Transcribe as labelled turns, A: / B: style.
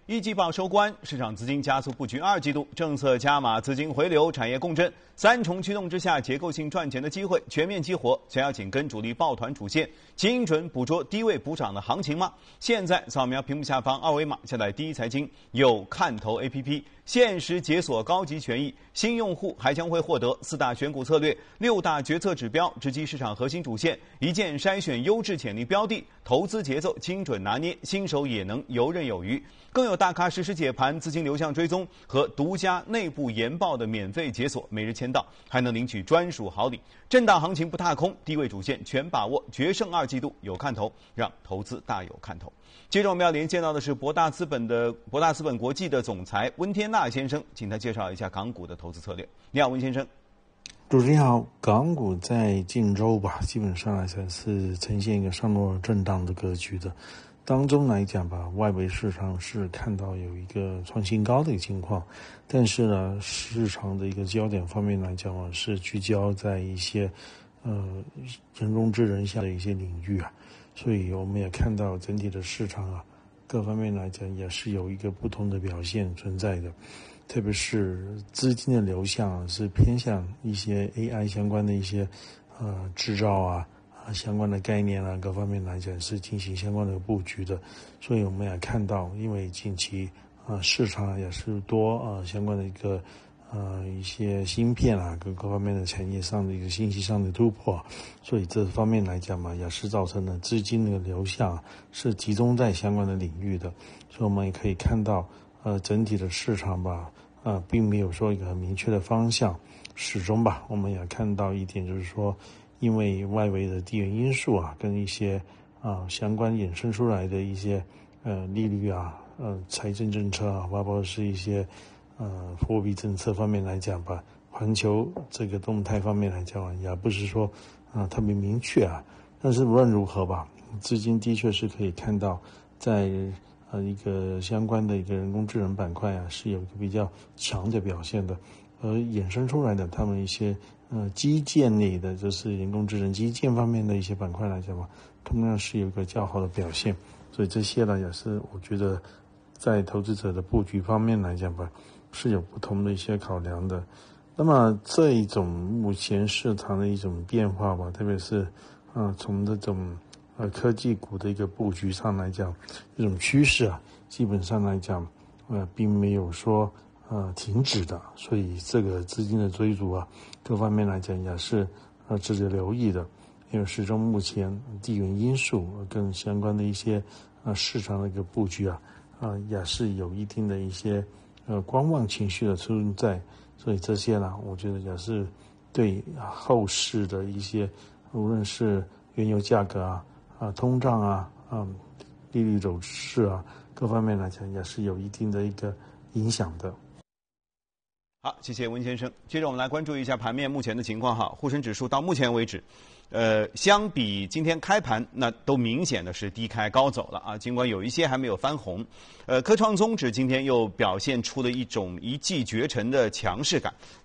A: 一季报收官，市场资金加速布局二季度，政策加码资金回流，产业共振，三重驱动之下，结构性赚钱的机会全面激活。想要紧跟主力抱团主线，精准捕捉低位补涨的行情吗？现在扫描屏幕下方二维码，下载第一财经有看头 APP， 限时解锁高级权益，新用户还将会获得4大选股策略、6大决策指标，直击市场核心主线，一键筛选优质潜力标的，投资节奏精准拿捏，新手也能游刃有余。更有大咖实时解盘、资金流向追踪和独家内部研报的免费解锁，每日签到，还能领取专属好礼。震荡行情不踏空，低位主线全把握，决胜二季度有看头，让投资大有看头。接着我们要连线到的是博大资本国际的总裁温天纳先生，请他介绍一下港股的投资策略。你好，温先生。
B: 主持人好，港股在近周吧，基本上来讲是呈现一个上落震荡的格局的。当中来讲吧，外围市场是看到有一个创新高的一个情况，但是呢，市场的一个焦点方面来讲啊，是聚焦在一些人工智能下的一些领域啊，所以我们也看到整体的市场啊，各方面来讲也是有一个不同的表现存在的，特别是资金的流向是偏向一些 AI 相关的一些制造啊。相关的概念啊，各方面来讲是进行相关的布局的，所以我们也看到，因为近期市场也是多相关的一个一些芯片啊，跟各方面的产业上的一个信息上的突破，所以这方面来讲嘛，也是造成了资金的流向是集中在相关的领域的，所以我们也可以看到整体的市场吧并没有说一个很明确的方向，始终吧我们也看到一点就是说。因为外围的地缘因素啊，跟一些相关衍生出来的一些利率啊、财政政策啊，包括是一些货币政策方面来讲吧，环球这个动态方面来讲也不是说特别明确啊。但是无论如何吧，资金的确是可以看到在一个相关的一个人工智能板块啊，是有一个比较强的表现的，而衍生出来的他们一些。基建类的，就是人工智能基建方面的一些板块来讲嘛，同样是有一个较好的表现，所以这些呢也是我觉得在投资者的布局方面来讲吧，是有不同的一些考量的。那么这一种目前市场的一种变化吧，特别是从这种科技股的一个布局上来讲，这种趋势啊，基本上来讲并没有说停止的，所以这个资金的追逐啊，各方面来讲也是值得留意的，因为始终目前地缘因素跟相关的一些市场的一个布局啊也是有一定的一些观望情绪的存在，所以这些呢，我觉得也是对后市的一些无论是原油价格通胀利率走势各方面来讲也是有一定的一个影响的。
A: 好，谢谢温先生。接着我们来关注一下盘面目前的情况哈。沪深指数到目前为止，相比今天开盘，那都明显的是低开高走了啊。尽管有一些还没有翻红，科创综指今天又表现出了一种一骑绝尘的强势感。